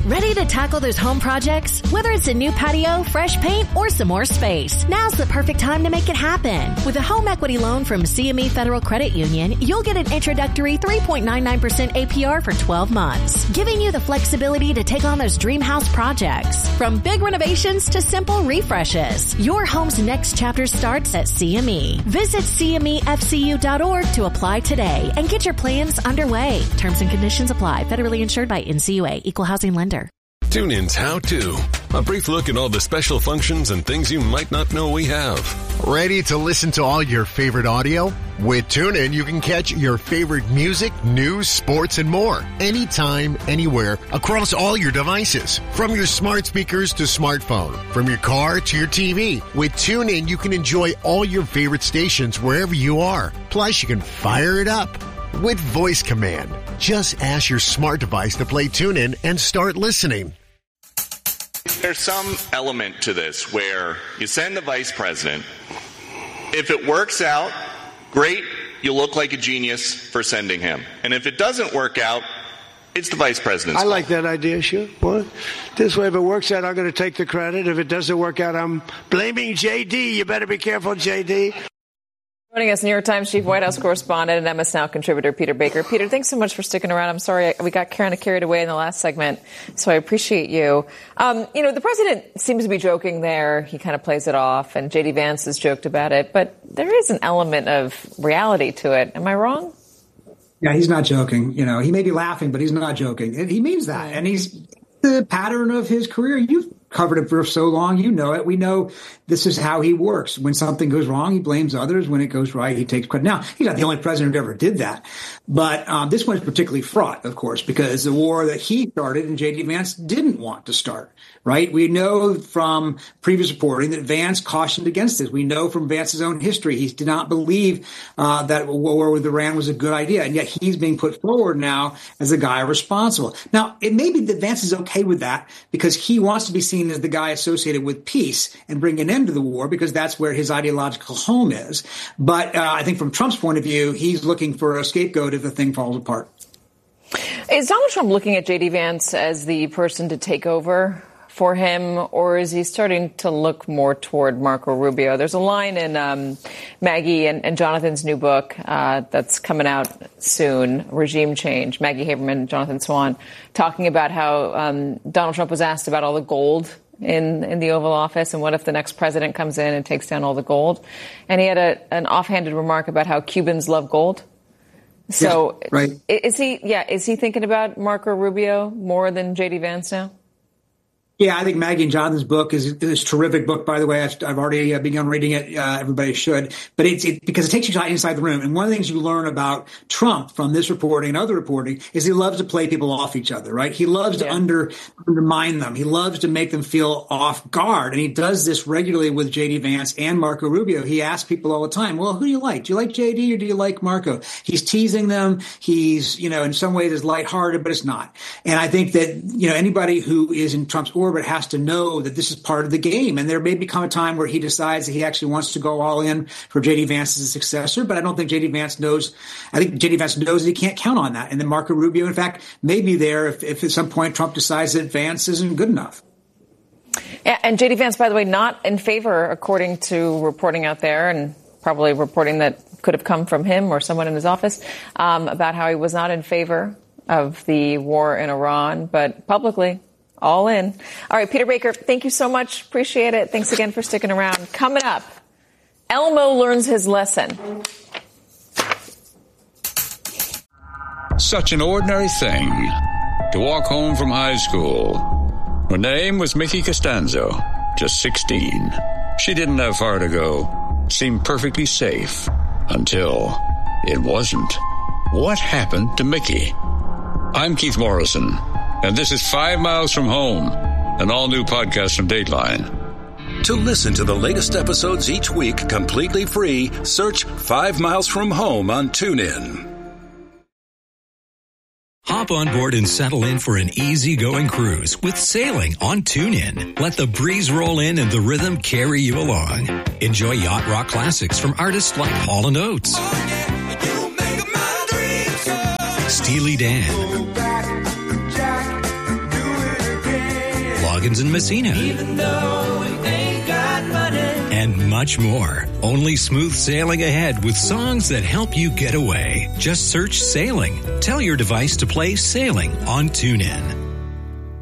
Ready to tackle those home projects? Whether it's a new patio, fresh paint, or some more space, now's the perfect time to make it happen. With a home equity loan from CME Federal Credit Union, you'll get an introductory 3.99% APR for 12 months, giving you the flexibility to take on those dream house projects. From big renovations to simple refreshes, your home's next chapter starts at CME. Visit CMEFCU.org to apply today and get your plans underway. Terms and conditions apply. Federally insured by NCUA. Equal housing lender. TuneIn's How To. A brief look at all the special functions and things you might not know we have. Ready to listen to all your favorite audio? With TuneIn, you can catch your favorite music, news, sports, and more. Anytime, anywhere, across all your devices. From your smart speakers to smartphone. From your car to your TV. With TuneIn, you can enjoy all your favorite stations wherever you are. Plus, you can fire it up with voice command. Just ask your smart device to play TuneIn and start listening. There's some element to this where you send the vice president. If it works out, great, you look like a genius for sending him. And if it doesn't work out, it's the vice president's fault. I like that idea, sure. Well, this way, if it works out, I'm going to take the credit. If it doesn't work out, I'm blaming J.D. You better be careful, J.D. Joining us, New York Times chief White House correspondent and MS Now contributor Peter Baker. Peter, thanks so much for sticking around. I'm sorry we got kind of carried away in the last segment, so I appreciate you. The president seems to be joking there. He kind of plays it off, and J.D. Vance has joked about it, but there is an element of reality to it. Am I wrong? Yeah, he's not joking. He may be laughing, but he's not joking. And he means that. And he's the pattern of his career. You've covered it for so long. You know it. We know this is how he works. When something goes wrong, he blames others. When it goes right, he takes credit. Now, he's not the only president who ever did that. But this one's particularly fraught, of course, because the war that he started and J.D. Vance didn't want to start, right? We know from previous reporting that Vance cautioned against this. We know from Vance's own history, he did not believe that a war with Iran was a good idea. And yet he's being put forward now as the guy responsible. Now, it may be that Vance is okay with that because he wants to be seen as the guy associated with peace and bring an end to the war because that's where his ideological home is. But I think from Trump's point of view, he's looking for a scapegoat if the thing falls apart. Is Donald Trump looking at J.D. Vance as the person to take over for him, or is he starting to look more toward Marco Rubio? There's a line in Maggie and Jonathan's new book that's coming out soon, Regime Change, Maggie Haberman, Jonathan Swan, talking about how Donald Trump was asked about all the gold in the Oval Office and what if the next president comes in and takes down all the gold. And he had an offhanded remark about how Cubans love gold. So yeah, right. Is he thinking about Marco Rubio more than J.D. Vance now? Yeah, I think Maggie and Jonathan's book is a terrific book, by the way. I've already begun reading it. Everybody should. But it's because it takes you inside the room. And one of the things you learn about Trump from this reporting and other reporting is he loves to play people off each other, right? He loves to undermine them. He loves to make them feel off guard. And he does this regularly with J.D. Vance and Marco Rubio. He asks people all the time, well, who do you like? Do you like J.D. or do you like Marco? He's teasing them. He's, in some ways is lighthearted, but it's not. And I think that, anybody who is in Trump's orbit has to know that this is part of the game. And there may become a time where he decides that he actually wants to go all in for J.D. Vance as a successor. But I don't think J.D. Vance knows. I think J.D. Vance knows that he can't count on that. And then Marco Rubio, in fact, may be there if at some point Trump decides that Vance isn't good enough. And J.D. Vance, by the way, not in favor, according to reporting out there, and probably reporting that could have come from him or someone in his office, about how he was not in favor of the war in Iran, but publicly, all in. All right, Peter Baker, thank you so much. Appreciate it. Thanks again for sticking around. Coming up, Elmo learns his lesson. Such an ordinary thing to walk home from high school. Her name was Mickey Costanzo, just 16. She didn't have far to go. Seemed perfectly safe until it wasn't. What happened to Mickey? I'm Keith Morrison, and this is 5 Miles from Home, an all-new podcast from Dateline. To listen to the latest episodes each week completely free, search 5 Miles from Home on TuneIn. Hop on board and settle in for an easy-going cruise with sailing on TuneIn. Let the breeze roll in and the rhythm carry you along. Enjoy yacht rock classics from artists like Hall & Oates, Steely Dan, plugins and Messina. Even though we ain't got money. And much more. Only smooth sailing ahead with songs that help you get away. Just search Sailing. Tell your device to play Sailing on TuneIn.